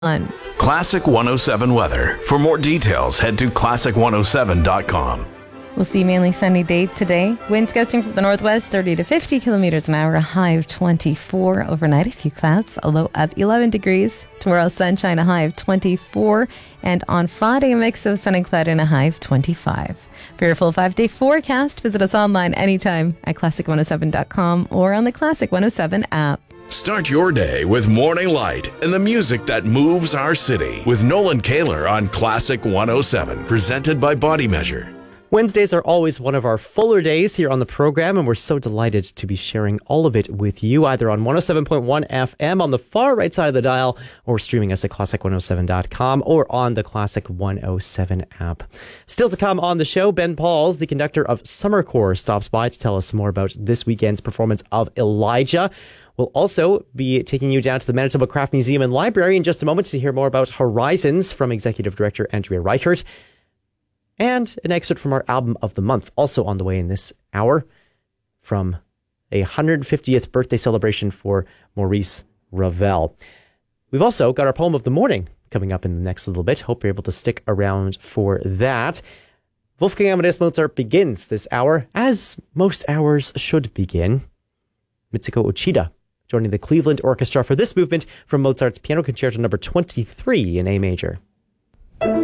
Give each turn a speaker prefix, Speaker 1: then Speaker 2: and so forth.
Speaker 1: on.
Speaker 2: Classic 107 weather. For more details, head to classic107.com.
Speaker 1: We'll see mainly sunny day today. Winds gusting from the northwest, 30 to 50 kilometers an hour, a high of 24. Overnight, a few clouds, a low of 11 degrees. Tomorrow, sunshine, a high of 24. And on Friday, a mix of sun and cloud and a high of 25. For your full 5-day forecast, visit us online anytime at classic107.com or on the Classic 107 app.
Speaker 2: Start your day with Morning Light and the music that moves our city with Nolan Kaler on Classic 107, presented by Body Measure.
Speaker 3: Wednesdays are always one of our fuller days here on the program, and we're so delighted to be sharing all of it with you, either on 107.1 FM on the far right side of the dial, or streaming us at classic107.com or on the Classic 107 app. Still to come on the show, Ben Pauls, the conductor of Summer Corps, stops by to tell us more about this weekend's performance of Elijah. We'll also be taking you down to the Manitoba Craft Museum and Library in just a moment to hear more about Horizons from Executive Director Andrea Reichert. And an excerpt from our album of the month, also on the way in this hour, from a 150th birthday celebration for Maurice Ravel. We've also got our poem of the morning coming up in the next little bit. Hope you're able to stick around for that. Wolfgang Amadeus Mozart begins this hour, as most hours should begin. Mitsuko Uchida joining the Cleveland Orchestra for this movement from Mozart's Piano Concerto No. 23 in A major.